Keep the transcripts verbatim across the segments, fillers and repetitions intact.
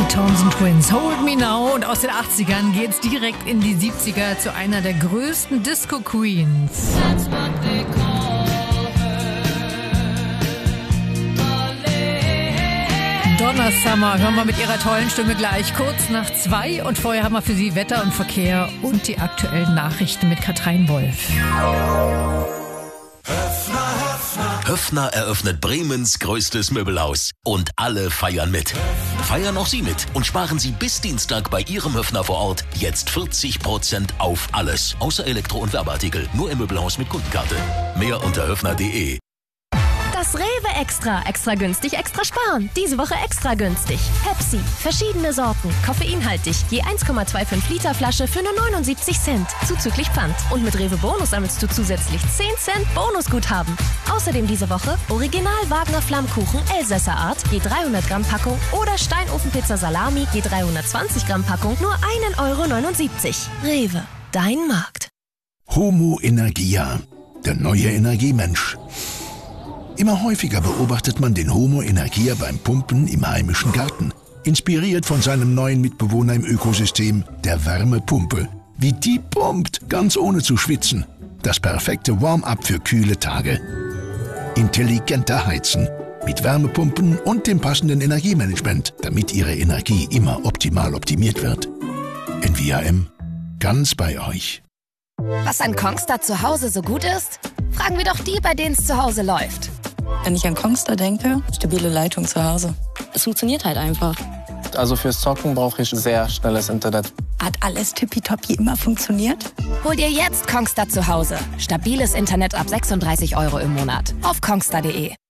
Die Townsend Twins, Hold Me Now. Und aus den achtzigern geht's direkt in die siebziger zu einer der größten Disco-Queens. Donna Summer hören wir mit ihrer tollen Stimme gleich kurz nach zwei. Und vorher haben wir für Sie Wetter und Verkehr und die aktuellen Nachrichten mit Katrin Wolf. Höffner eröffnet Bremens größtes Möbelhaus. Und alle feiern mit. Feiern auch Sie mit und sparen Sie bis Dienstag bei Ihrem Höffner vor Ort jetzt vierzig Prozent auf alles. Außer Elektro- und Werbeartikel. Nur im Möbelhaus mit Kundenkarte. Mehr unter höffner punkt de. Das Rewe Extra. Extra günstig, extra sparen. Diese Woche extra günstig. Pepsi. Verschiedene Sorten. Koffeinhaltig. Je eins Komma fünfundzwanzig Liter Flasche für nur neunundsiebzig Cent. Zuzüglich Pfand. Und mit Rewe Bonus sammelst du zusätzlich zehn Cent Bonusguthaben. Außerdem diese Woche Original Wagner Flammkuchen Elsässer Art. Je dreihundert Gramm Packung. Oder Steinofenpizza Salami. Je dreihundertzwanzig Gramm Packung. Nur ein Euro neunundsiebzig. Rewe. Dein Markt. Homo Energia. Der neue Energiemensch. Immer häufiger beobachtet man den Homo Energia beim Pumpen im heimischen Garten. Inspiriert von seinem neuen Mitbewohner im Ökosystem, der Wärmepumpe. Wie die pumpt, ganz ohne zu schwitzen. Das perfekte Warm-up für kühle Tage. Intelligenter Heizen. Mit Wärmepumpen und dem passenden Energiemanagement, damit Ihre Energie immer optimal optimiert wird. N V A M. Ganz bei euch. Was an Kongstar zu Hause so gut ist? Fragen wir doch die, bei denen es zu Hause läuft. Wenn ich an Kongstar denke, stabile Leitung zu Hause. Es funktioniert halt einfach. Also fürs Zocken brauche ich sehr schnelles Internet. Hat alles tippitoppi immer funktioniert? Hol dir jetzt Kongstar zu Hause. Stabiles Internet ab sechsunddreißig Euro im Monat. Auf kongstar punkt de.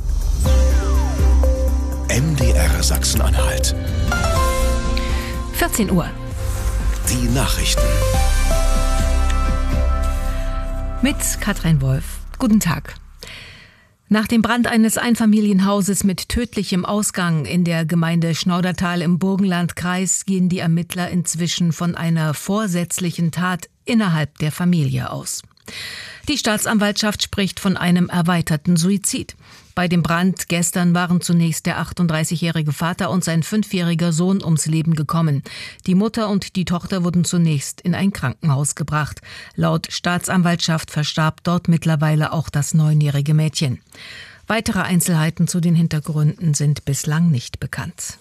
M D R Sachsen-Anhalt. vierzehn Uhr. Die Nachrichten. Mit Katrin Wolf. Guten Tag. Nach dem Brand eines Einfamilienhauses mit tödlichem Ausgang in der Gemeinde Schnaudertal im Burgenlandkreis gehen die Ermittler inzwischen von einer vorsätzlichen Tat innerhalb der Familie aus. Die Staatsanwaltschaft spricht von einem erweiterten Suizid. Bei dem Brand gestern waren zunächst der achtunddreißigjährige Vater und sein fünfjähriger Sohn ums Leben gekommen. Die Mutter und die Tochter wurden zunächst in ein Krankenhaus gebracht. Laut Staatsanwaltschaft verstarb dort mittlerweile auch das neunjährige Mädchen. Weitere Einzelheiten zu den Hintergründen sind bislang nicht bekannt.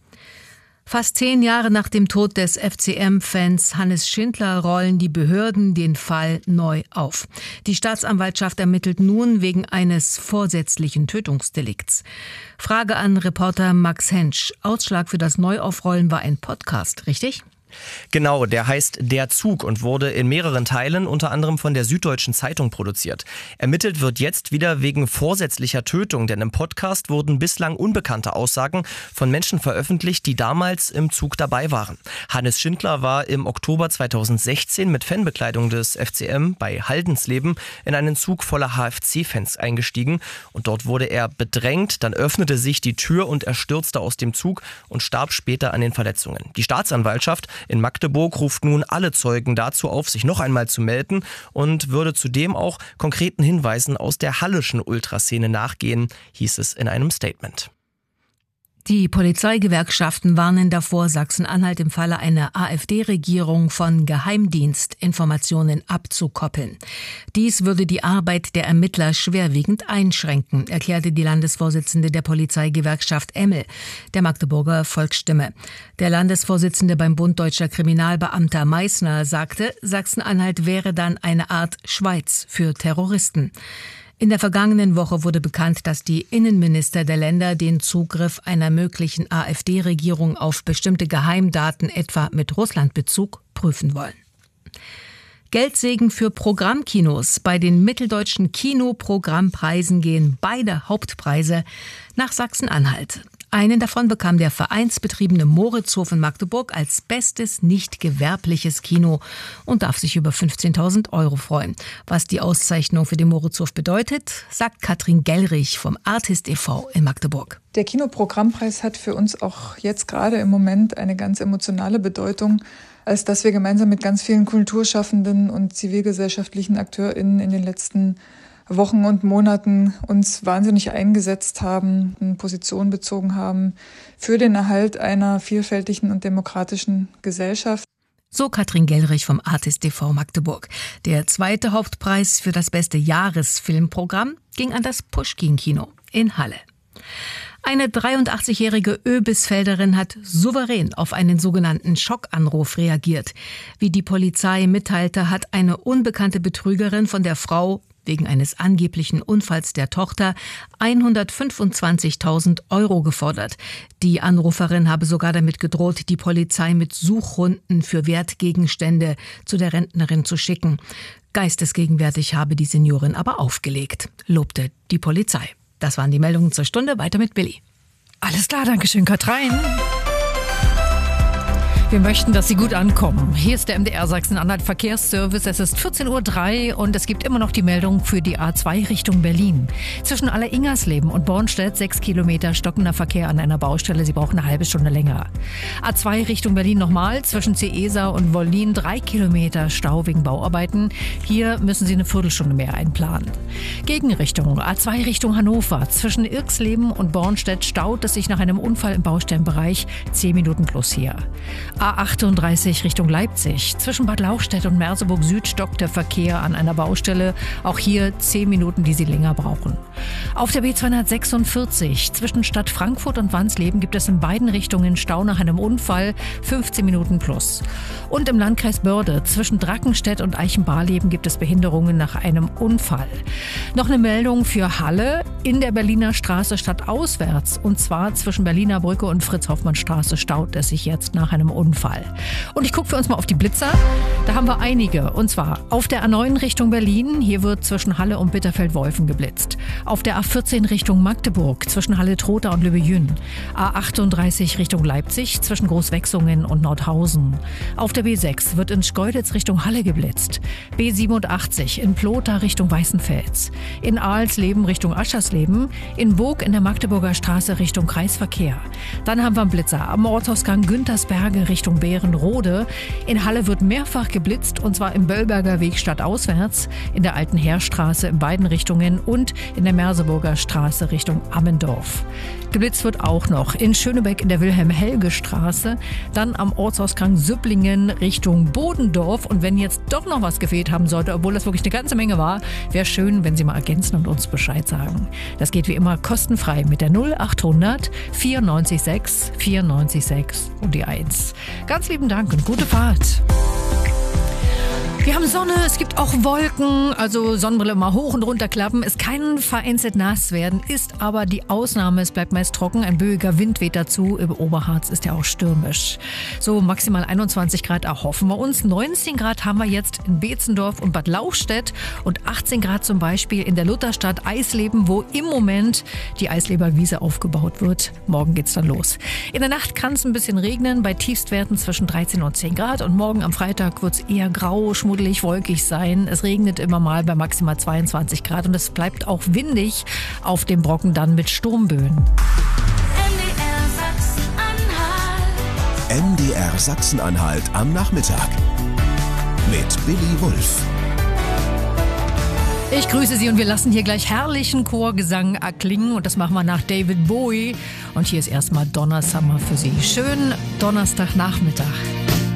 Fast zehn Jahre nach dem Tod des F C M-Fans Hannes Schindler rollen die Behörden den Fall neu auf. Die Staatsanwaltschaft ermittelt nun wegen eines vorsätzlichen Tötungsdelikts. Frage an Reporter Max Hensch. Ausschlag für das Neuaufrollen war ein Podcast, richtig? Genau, der heißt Der Zug und wurde in mehreren Teilen unter anderem von der Süddeutschen Zeitung produziert. Ermittelt wird jetzt wieder wegen vorsätzlicher Tötung, denn im Podcast wurden bislang unbekannte Aussagen von Menschen veröffentlicht, die damals im Zug dabei waren. Hannes Schindler war im Oktober zweitausendsechzehn mit Fanbekleidung des F C M bei Haldensleben in einen Zug voller H F C-Fans eingestiegen und dort wurde er bedrängt, dann öffnete sich die Tür und er stürzte aus dem Zug und starb später an den Verletzungen. Die Staatsanwaltschaft in Magdeburg ruft nun alle Zeugen dazu auf, sich noch einmal zu melden und würde zudem auch konkreten Hinweisen aus der halleschen Ultraszene nachgehen, hieß es in einem Statement. Die Polizeigewerkschaften warnen davor, Sachsen-Anhalt im Falle einer AfD-Regierung von Geheimdienstinformationen abzukoppeln. Dies würde die Arbeit der Ermittler schwerwiegend einschränken, erklärte die Landesvorsitzende der Polizeigewerkschaft Emmel, der Magdeburger Volksstimme. Der Landesvorsitzende beim Bund Deutscher Kriminalbeamter Meissner sagte, Sachsen-Anhalt wäre dann eine Art Schweiz für Terroristen. In der vergangenen Woche wurde bekannt, dass die Innenminister der Länder den Zugriff einer möglichen AfD-Regierung auf bestimmte Geheimdaten, etwa mit Russlandbezug, prüfen wollen. Geldsegen für Programmkinos. Bei den Mitteldeutschen Kinoprogrammpreisen gehen beide Hauptpreise nach Sachsen-Anhalt. Einen davon bekam der vereinsbetriebene Moritzhof in Magdeburg als bestes nicht gewerbliches Kino und darf sich über fünfzehntausend Euro freuen. Was die Auszeichnung für den Moritzhof bedeutet, sagt Katrin Gellrich vom Artist e V in Magdeburg. Der Kinoprogrammpreis hat für uns auch jetzt gerade im Moment eine ganz emotionale Bedeutung, als dass wir gemeinsam mit ganz vielen Kulturschaffenden und zivilgesellschaftlichen AkteurInnen in den letzten Wochen und Monaten uns wahnsinnig eingesetzt haben, eine Position bezogen haben für den Erhalt einer vielfältigen und demokratischen Gesellschaft. So Katrin Gellrich vom Artist T V Magdeburg. Der zweite Hauptpreis für das beste Jahresfilmprogramm ging an das Puschkin-Kino in Halle. Eine dreiundachtzigjährige Öbisfelderin hat souverän auf einen sogenannten Schockanruf reagiert. Wie die Polizei mitteilte, hat eine unbekannte Betrügerin von der Frau wegen eines angeblichen Unfalls der Tochter hundertfünfundzwanzigtausend Euro gefordert. Die Anruferin habe sogar damit gedroht, die Polizei mit Suchrunden für Wertgegenstände zu der Rentnerin zu schicken. Geistesgegenwärtig habe die Seniorin aber aufgelegt, lobte die Polizei. Das waren die Meldungen zur Stunde. Weiter mit Billy. Alles klar, danke schön, Katrin. Wir möchten, dass Sie gut ankommen. Hier ist der M D R Sachsen-Anhalt Verkehrsservice. Es ist vierzehn Uhr drei und es gibt immer noch die Meldung für die A zwei Richtung Berlin. Zwischen Aller-Ingersleben und Bornstedt sechs Kilometer stockender Verkehr an einer Baustelle. Sie brauchen eine halbe Stunde länger. A zwei Richtung Berlin nochmal. Zwischen Ceesa und Wollin drei Kilometer Stau wegen Bauarbeiten. Hier müssen Sie eine Viertelstunde mehr einplanen. Gegenrichtung A zwei Richtung Hannover. Zwischen Irksleben und Bornstedt staut es sich nach einem Unfall im Baustellenbereich. zehn Minuten plus hier. A achtunddreißig Richtung Leipzig. Zwischen Bad Lauchstädt und Merseburg Süd stockt der Verkehr an einer Baustelle. Auch hier zehn Minuten, die Sie länger brauchen. Auf der B zweihundertsechsundvierzig zwischen Stadt Frankfurt und Wansleben gibt es in beiden Richtungen Stau nach einem Unfall. fünfzehn Minuten plus. Und im Landkreis Börde zwischen Drackenstedt und Eichenbarleben gibt es Behinderungen nach einem Unfall. Noch eine Meldung für Halle. In der Berliner Straße stadtauswärts. Und zwar zwischen Berliner Brücke und Fritz-Hoffmann-Straße staut es sich jetzt nach einem Unfall. Und ich gucke für uns mal auf die Blitzer. Da haben wir einige. Und zwar auf der A neun Richtung Berlin. Hier wird zwischen Halle und Bitterfeld-Wolfen geblitzt. Auf der A vierzehn Richtung Magdeburg zwischen Halle-Trotha und Lübbe-Jün. A achtunddreißig Richtung Leipzig zwischen Großwechsungen und Nordhausen. Auf der B sechs wird in Schkeuditz Richtung Halle geblitzt. B siebenundachtzig in Plotha Richtung Weißenfels. In Alsleben Richtung Aschersleben. In Burg in der Magdeburger Straße Richtung Kreisverkehr. Dann haben wir einen Blitzer am Ortsausgang Güntersberge Richtung Bärenrode. In Halle wird mehrfach geblitzt und zwar im Böllberger Weg stadtauswärts, in der Alten Heerstraße in beiden Richtungen und in der Merseburger Straße Richtung Ammendorf. Geblitzt wird auch noch in Schönebeck in der Wilhelm-Helge-Straße, dann am Ortsausgang Süpplingen Richtung Bodendorf. Und wenn jetzt doch noch was gefehlt haben sollte, obwohl das wirklich eine ganze Menge war, wäre schön, wenn Sie mal ergänzen und uns Bescheid sagen. Das geht wie immer kostenfrei mit der null achthundert vierundneunzig sechs vierundneunzig sechs und die eins. Ganz lieben Dank und gute Fahrt. Wir haben Sonne, es gibt auch Wolken, also Sonnenbrille mal hoch und runter klappen. Es kann vereinzelt nass werden, ist aber die Ausnahme. Es bleibt meist trocken, ein böiger Wind weht dazu. Im Oberharz ist ja auch stürmisch. So maximal einundzwanzig Grad erhoffen wir uns. neunzehn Grad haben wir jetzt in Beetzendorf und Bad Lauchstädt und achtzehn Grad zum Beispiel in der Lutherstadt Eisleben, wo im Moment die Eisleberwiese aufgebaut wird. Morgen geht's dann los. In der Nacht kann es ein bisschen regnen, bei Tiefstwerten zwischen dreizehn und zehn Grad. Und morgen am Freitag wird es eher grau, schmuddelig, wolkig sein. Es regnet immer mal bei maximal zweiundzwanzig Grad und es bleibt auch windig auf dem Brocken dann mit Sturmböen. M D R Sachsen-Anhalt am Nachmittag mit Billy Wulff. Ich grüße Sie und wir lassen hier gleich herrlichen Chorgesang erklingen und das machen wir nach David Bowie. Und hier ist erstmal Donna Summer für Sie. Schönen Donnerstagnachmittag.